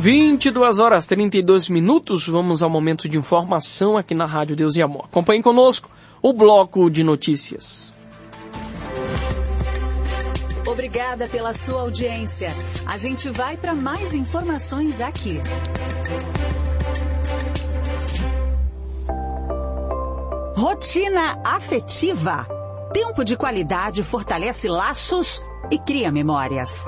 22 horas 32 minutos, vamos ao momento de informação aqui na Rádio Deus e Amor. Acompanhe conosco o bloco de notícias. Obrigada pela sua audiência. A gente vai para mais informações aqui. Rotina afetiva. Tempo de qualidade fortalece laços e cria memórias.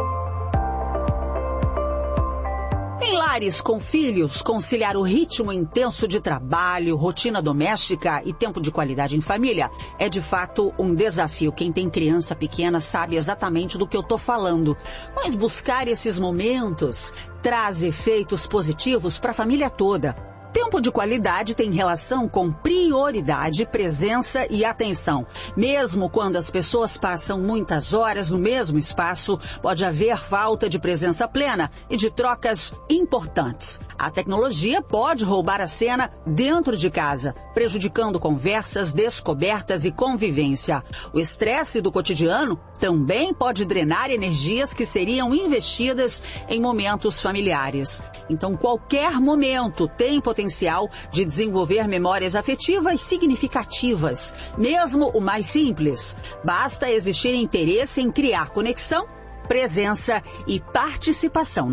Em lares com filhos, conciliar o ritmo intenso de trabalho, rotina doméstica e tempo de qualidade em família é de fato um desafio. Quem tem criança pequena sabe exatamente do que eu estou falando. Mas buscar esses momentos traz efeitos positivos para a família toda. Tempo de qualidade tem relação com prioridade, presença e atenção. Mesmo quando as pessoas passam muitas horas no mesmo espaço, pode haver falta de presença plena e de trocas importantes. A tecnologia pode roubar a cena dentro de casa, prejudicando conversas, descobertas e convivência. O estresse do cotidiano também pode drenar energias que seriam investidas em momentos familiares. Então, qualquer momento tem potencial de desenvolver memórias afetivas significativas, mesmo o mais simples. Basta existir interesse em criar conexão, presença e participação.